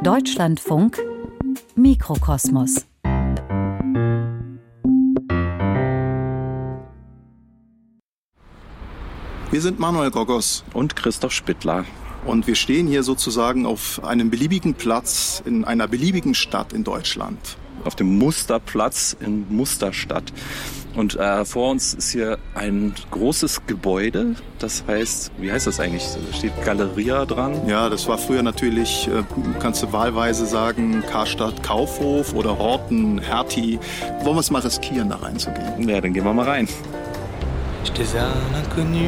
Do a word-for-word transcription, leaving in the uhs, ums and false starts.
Deutschlandfunk Mikrokosmos. Wir sind Manuel Gogos und Christoph Spittler. Und wir stehen hier sozusagen auf einem beliebigen Platz in einer beliebigen Stadt in Deutschland. Auf dem Musterplatz in Musterstadt. Und äh, vor uns ist hier ein großes Gebäude. Das heißt, wie heißt das eigentlich? Da steht Galeria dran. Ja, das war früher natürlich, äh, kannst du wahlweise sagen, Karstadt Kaufhof oder Horten Hertie. Wollen wir es mal riskieren, da reinzugehen? Ja, dann gehen wir mal rein. J'étais un inconnu